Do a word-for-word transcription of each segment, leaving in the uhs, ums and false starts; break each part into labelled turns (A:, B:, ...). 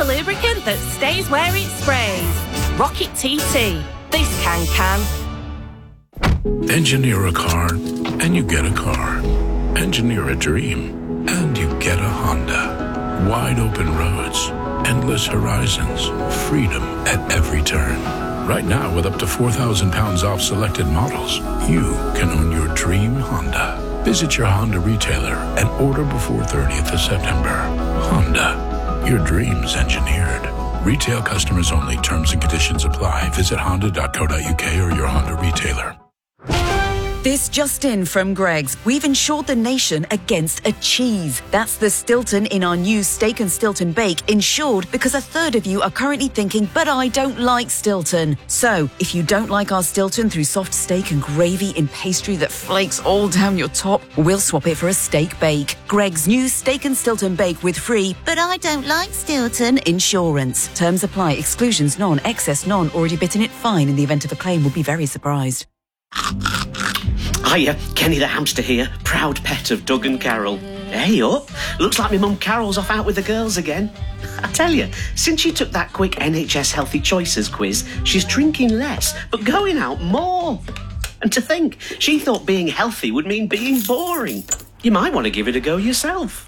A: the lubricant that stays where it sprays. Rocket T T. This can can.
B: Engineer a car, and you get a car. Engineer a dream, and you get a Honda. Wide open roads, endless horizons, freedom at every turn. Right now, with up to four thousand pounds off selected models, you can own your dream Honda. Visit your Honda retailer and order before thirtieth of September. Honda, your dreams engineered. Retail customers only. Terms and conditions apply. Visit honda dot co dot uk or your Honda retailer.
C: This just in from Greggs. We've insured the nation against a cheese. That's the Stilton in our new Steak and Stilton Bake, insured because a third of you are currently thinking, but I don't like Stilton. So, if you don't like our Stilton through soft steak and gravy in pastry that flakes all down your top, we'll swap it for a steak bake. Greggs' new Steak and Stilton Bake with free, but I don't like Stilton insurance. Terms apply. Exclusions none. Excess none. Already bitten it fine. In the event of a claim, will be very surprised.
D: Hiya, Kenny the hamster here, proud pet of Doug and Carol. Hey up, looks like my mum Carol's off out with the girls again. I tell you, since she took that quick N H S Healthy Choices quiz, she's drinking less, but going out more. And to think, she thought being healthy would mean being boring. You might want to give it a go yourself.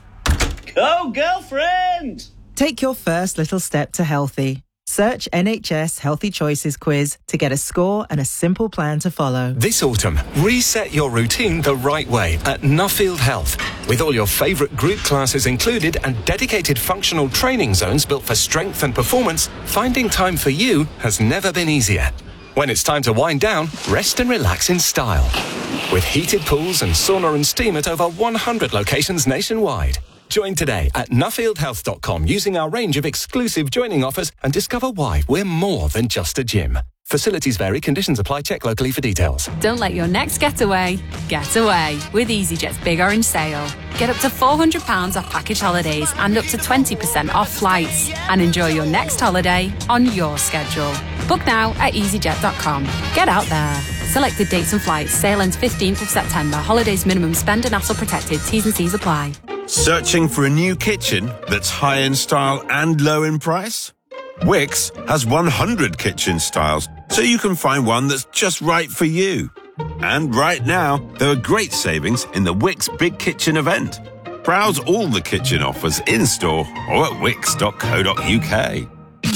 D: Go, girlfriend!
E: Take your first little step to healthy. Search N H S Healthy Choices quiz to get a score and a simple plan to follow.
F: This autumn, reset your routine the right way at Nuffield Health. With all your favourite group classes included and dedicated functional training zones built for strength and performance, finding time for you has never been easier. When it's time to wind down, rest and relax in style. With heated pools and sauna and steam at over one hundred locations nationwide. Join today at nuffield health dot com using our range of exclusive joining offers and discover why we're more than just a gym. Facilities vary, conditions apply, check locally for details.
G: Don't let your next getaway get away with EasyJet's Big Orange Sale. Get up to four hundred pounds off package holidays and up to twenty percent off flights. And enjoy your next holiday on your schedule. Book now at easy jet dot com. Get out there. Selected dates and flights. Sale ends fifteenth of September. Holidays minimum spend and hassle protected. T's and C's apply.
H: Searching for a new kitchen that's high in style and low in price? Wickes has one hundred kitchen styles, so you can find one that's just right for you. And right now, there are great savings in the Wickes Big Kitchen event. Browse all the kitchen offers in-store or at wickes dot co dot uk.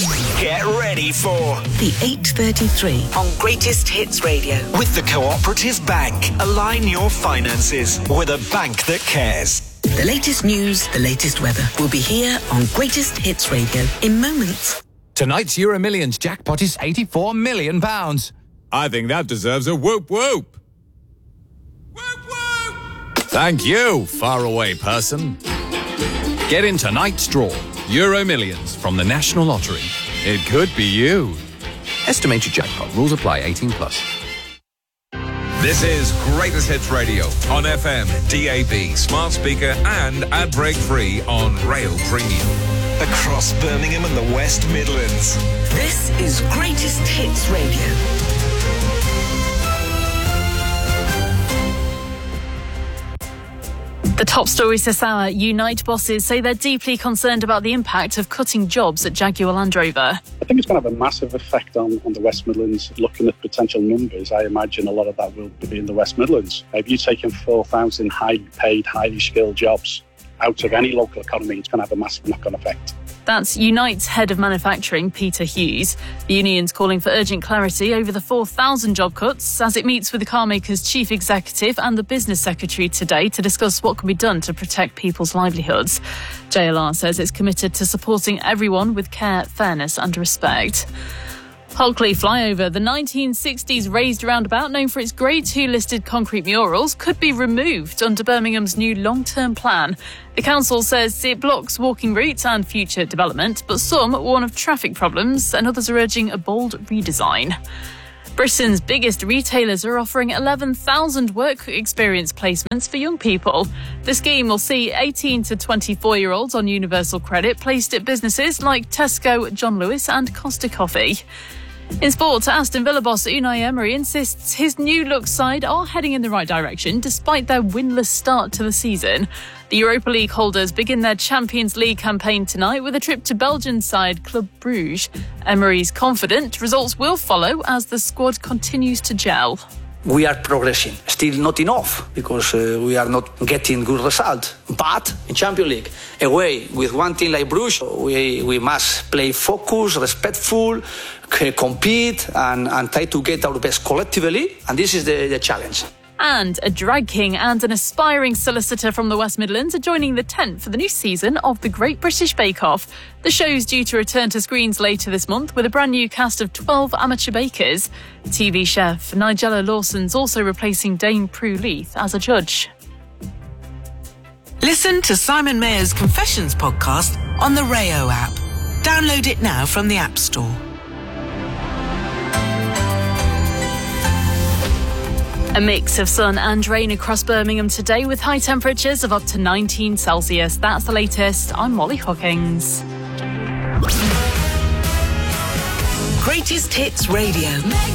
I: Get ready for
C: The eight thirty-three on Greatest Hits Radio.
I: with the Cooperative Bank. Align your finances with a bank that cares.
C: The latest news, the latest weather will be here on Greatest Hits Radio in moments.
J: Tonight's Euro Millions jackpot is eighty-four million pounds. I think that deserves a whoop whoop. Whoop whoop! Thank you, faraway person. Get in tonight's draw. Euro Millions from the National Lottery. It could be you. Estimated jackpot. Rules apply. eighteen plus.
K: This is Greatest Hits Radio on F M, D A B, smart speaker and ad break free on Rail Premium.
I: Across Birmingham and the West Midlands.
C: This is Greatest Hits Radio.
L: The top stories this hour. Unite bosses say they're deeply concerned about the impact of cutting jobs at Jaguar Land Rover.
M: I think it's going to have a massive effect on, on the West Midlands. Looking at potential numbers, I imagine a lot of that will be in the West Midlands. If you've taken four thousand highly paid, highly skilled jobs out of any local economy, it's going to have a massive knock-on effect.
L: That's Unite's head of manufacturing, Peter Hughes. The union's calling for urgent clarity over the four thousand job cuts as it meets with the carmaker's chief executive and the business secretary today to discuss what can be done to protect people's livelihoods. J L R says it's committed to supporting everyone with care, fairness and respect. Hulkley Flyover, the nineteen sixties raised roundabout known for its Grade two listed concrete murals, could be removed under Birmingham's new long-term plan. The council says it blocks walking routes and future development, but some warn of traffic problems and others are urging a bold redesign. Britain's biggest retailers are offering eleven thousand work experience placements for young people. The scheme will see eighteen to twenty-four-year-olds on universal credit placed at businesses like Tesco, John Lewis and Costa Coffee. In sport, Aston Villa boss Unai Emery insists his new look side are heading in the right direction despite their winless start to the season. The Europa League holders begin their Champions League campaign tonight with a trip to Belgian side Club Brugge. Emery's confident results will follow as the squad continues to gel.
N: We are progressing, still not enough because uh, we are not getting good results. But in Champions League, away with one team like Bruges, we, we must play focused, respectful, c- compete and, and try to get our best collectively. And this is the, the challenge.
L: And a drag king and an aspiring solicitor from the West Midlands are joining the tent for the new season of The Great British Bake Off. The show's due to return to screens later this month with a brand new cast of twelve amateur bakers. T V chef Nigella Lawson's also replacing Dame Prue Leith as a judge.
O: Listen to Simon Mayer's Confessions podcast on the Rayo app. Download it now from the App Store.
L: A mix of sun and rain across Birmingham today with high temperatures of up to nineteen Celsius. That's the latest. I'm Molly Hookings.
O: Greatest Hits Radio.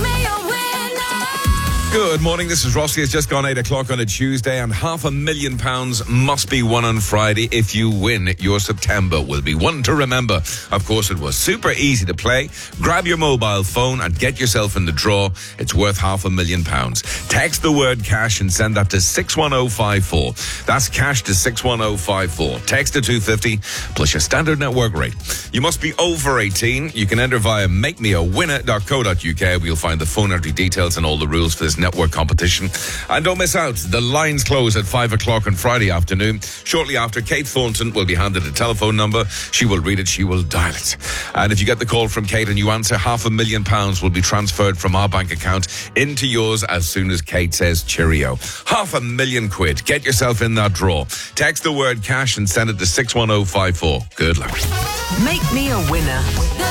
K: Good morning, this is Rossi. It's just gone eight o'clock on a Tuesday and half a million pounds must be won on Friday. If you win, your September will be one to remember. Of course, it was super easy to play. Grab your mobile phone and get yourself in the draw. It's worth half a million pounds. Text the word cash and send that to six one oh five four. That's cash to six one oh five four. Text to two fifty plus your standard network rate. You must be over eighteen. You can enter via make me a winner dot co dot uk where you'll find the phone entry details and all the rules for this network competition. And don't miss out, the lines close at five o'clock on Friday afternoon. Shortly after, Kate Thornton will be handed a telephone number. She will read it, she will dial it. And if you get the call from Kate and you answer, half a million pounds will be transferred from our bank account into yours as soon as Kate says cheerio. Half a million quid. Get yourself in that draw. Text the word cash and send it to six one oh five four. Good luck.
O: Make me a winner.